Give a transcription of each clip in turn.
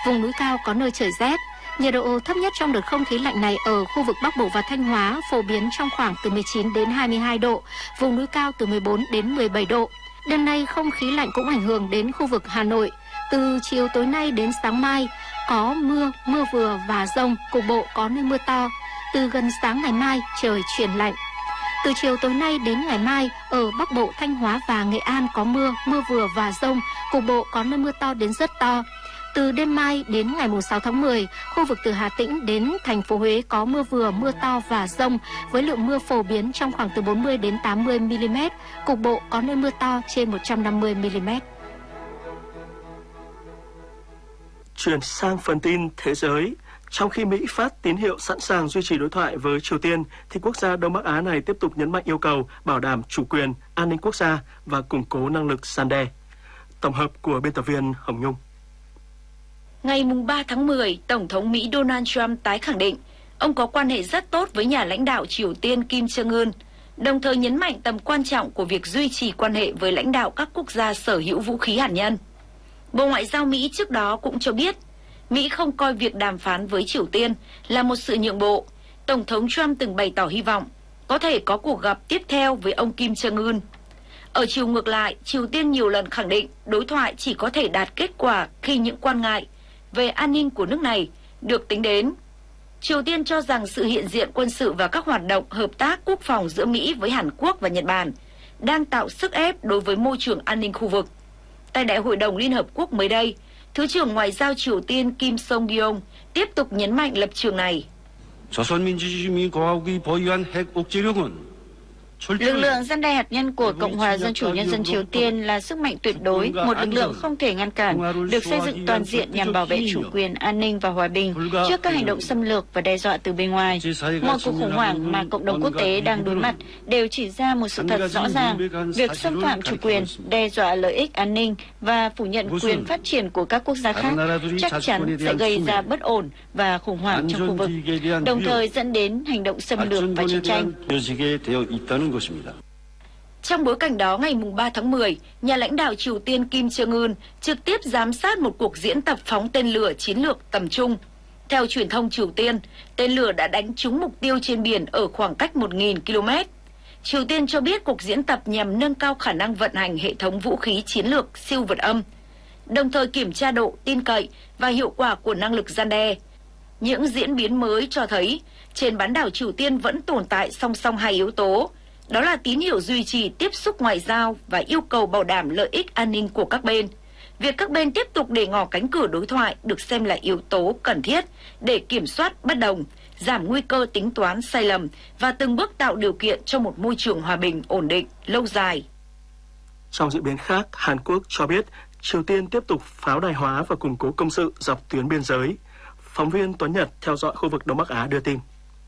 vùng núi cao có nơi trời rét. Nhiệt độ thấp nhất trong đợt không khí lạnh này ở khu vực Bắc Bộ và Thanh Hóa phổ biến trong khoảng từ 19 đến 22 độ, vùng núi cao từ 14 đến 17 độ. Đêm nay không khí lạnh cũng ảnh hưởng đến khu vực Hà Nội. Từ chiều tối nay đến sáng mai có mưa, mưa vừa và dông, cục bộ có nơi mưa to. Từ gần sáng ngày mai trời chuyển lạnh. Từ chiều tối nay đến ngày mai ở Bắc Bộ, Thanh Hóa và Nghệ An có mưa, mưa vừa và dông, cục bộ có nơi mưa to đến rất to. Từ đêm mai đến ngày 6 tháng 10, khu vực từ Hà Tĩnh đến thành phố Huế có mưa vừa, mưa to và dông với lượng mưa phổ biến trong khoảng từ 40 đến 80 mm, cục bộ có nơi mưa to trên 150 mm. Chuyển sang phần tin thế giới. Trong khi Mỹ phát tín hiệu sẵn sàng duy trì đối thoại với Triều Tiên, thì quốc gia Đông Bắc Á này tiếp tục nhấn mạnh yêu cầu bảo đảm chủ quyền, an ninh quốc gia và củng cố năng lực răn đe. Tổng hợp của biên tập viên Hồng Nhung. Ngày 3 tháng 10, Tổng thống Mỹ Donald Trump tái khẳng định ông có quan hệ rất tốt với nhà lãnh đạo Triều Tiên Kim Jong-un, đồng thời nhấn mạnh tầm quan trọng của việc duy trì quan hệ với lãnh đạo các quốc gia sở hữu vũ khí hạt nhân. Bộ Ngoại giao Mỹ trước đó cũng cho biết Mỹ không coi việc đàm phán với Triều Tiên là một sự nhượng bộ. Tổng thống Trump từng bày tỏ hy vọng có thể có cuộc gặp tiếp theo với ông Kim Jong-un. Ở chiều ngược lại, Triều Tiên nhiều lần khẳng định đối thoại chỉ có thể đạt kết quả khi những quan ngại về an ninh của nước này được tính đến. Triều Tiên cho rằng sự hiện diện quân sự và các hoạt động hợp tác quốc phòng giữa Mỹ với Hàn Quốc và Nhật Bản đang tạo sức ép đối với môi trường an ninh khu vực. Tại Đại hội đồng Liên Hợp Quốc mới đây, Thứ trưởng Ngoại giao Triều Tiên Kim Song-gyong tiếp tục nhấn mạnh lập trường này. Lực lượng răn đe hạt nhân của Cộng hòa Dân chủ Nhân dân Triều Tiên là sức mạnh tuyệt đối, một lực lượng không thể ngăn cản, được xây dựng toàn diện nhằm bảo vệ chủ quyền, an ninh và hòa bình trước các hành động xâm lược và đe dọa từ bên ngoài. Mọi cuộc khủng hoảng mà cộng đồng quốc tế đang đối mặt đều chỉ ra một sự thật rõ ràng: việc xâm phạm chủ quyền, đe dọa lợi ích an ninh và phủ nhận quyền phát triển của các quốc gia khác chắc chắn sẽ gây ra bất ổn và khủng hoảng trong khu vực, đồng thời dẫn đến hành động xâm lược và chiến tranh. Trong bối cảnh đó, ngày 3 tháng 10, nhà lãnh đạo Triều Tiên Kim Jong-un trực tiếp giám sát một cuộc diễn tập phóng tên lửa chiến lược tầm trung. Theo truyền thông Triều Tiên, tên lửa đã đánh trúng mục tiêu trên biển ở khoảng cách 1.000 km. Triều Tiên cho biết cuộc diễn tập nhằm nâng cao khả năng vận hành hệ thống vũ khí chiến lược siêu vượt âm, đồng thời kiểm tra độ tin cậy và hiệu quả của năng lực răn đe. Những diễn biến mới cho thấy trên bán đảo Triều Tiên vẫn tồn tại song song hai yếu tố, đó là tín hiệu duy trì tiếp xúc ngoại giao và yêu cầu bảo đảm lợi ích an ninh của các bên. Việc các bên tiếp tục để ngỏ cánh cửa đối thoại được xem là yếu tố cần thiết để kiểm soát bất đồng, giảm nguy cơ tính toán sai lầm và từng bước tạo điều kiện cho một môi trường hòa bình ổn định lâu dài. Trong diễn biến khác, Hàn Quốc cho biết Triều Tiên tiếp tục pháo đài hóa và củng cố công sự dọc tuyến biên giới. Phóng viên Tuấn Nhật theo dõi khu vực Đông Bắc Á đưa tin.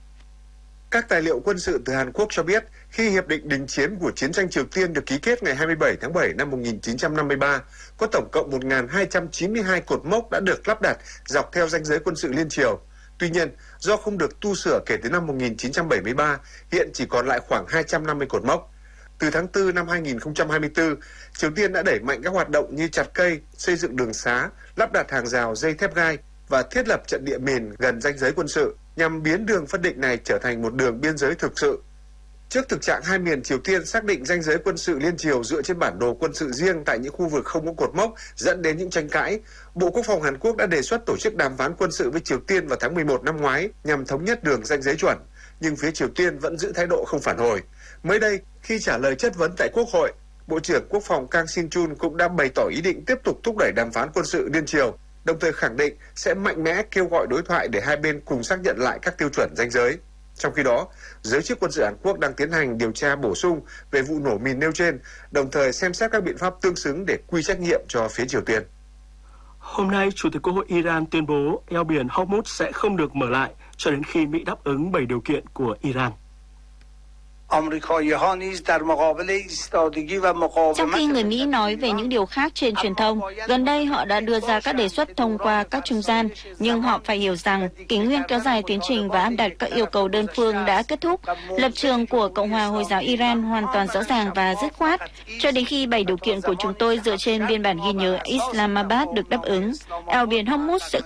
Các tài liệu quân sự từ Hàn Quốc cho biết, khi Hiệp định đình chiến của chiến tranh Triều Tiên được ký kết ngày 27 tháng 7 năm 1953, có tổng cộng 1.292 cột mốc đã được lắp đặt dọc theo ranh giới quân sự liên Triều. Tuy nhiên, do không được tu sửa kể từ năm 1973, hiện chỉ còn lại khoảng 250 cột mốc. Từ tháng 4 năm 2024, Triều Tiên đã đẩy mạnh các hoạt động như chặt cây, xây dựng đường xá, lắp đặt hàng rào dây thép gai và thiết lập trận địa mìn gần ranh giới quân sự, nhằm biến đường phân định này trở thành một đường biên giới thực sự. Trước thực trạng hai miền Triều Tiên xác định ranh giới quân sự liên Triều dựa trên bản đồ quân sự riêng tại những khu vực không có cột mốc dẫn đến những tranh cãi, Bộ Quốc phòng Hàn Quốc đã đề xuất tổ chức đàm phán quân sự với Triều Tiên vào tháng 11 năm ngoái nhằm thống nhất đường ranh giới chuẩn, nhưng phía Triều Tiên vẫn giữ thái độ không phản hồi. Mới đây, khi trả lời chất vấn tại Quốc hội, Bộ trưởng Quốc phòng Kang Shin-chul cũng đã bày tỏ ý định tiếp tục thúc đẩy đàm phán quân sự liên Triều, đồng thời khẳng định sẽ mạnh mẽ kêu gọi đối thoại để hai bên cùng xác nhận lại các tiêu chuẩn ranh giới. Trong khi đó, giới chức quân sự Hàn Quốc đang tiến hành điều tra bổ sung về vụ nổ mìn nêu trên, đồng thời xem xét các biện pháp tương xứng để quy trách nhiệm cho phía Triều Tiên. Hôm nay, Chủ tịch Quốc hội Iran tuyên bố eo biển Hormuz sẽ không được mở lại cho đến khi Mỹ đáp ứng 7 điều kiện của Iran. Trong khi người Mỹ nói về những điều khác trên truyền thông, gần đây họ đã đưa ra các đề xuất thông qua các trung gian, nhưng họ phải hiểu rằng kỷ nguyên kéo dài tiến trình và áp đặt các yêu cầu đơn phương đã kết thúc. Lập trường của Cộng hòa Hồi giáo Iran hoàn toàn rõ ràng và dứt khoát. Cho đến khi 7 điều kiện của chúng tôi dựa trên biên bản ghi nhớ Islamabad được đáp ứng, eo biển Hormuz sẽ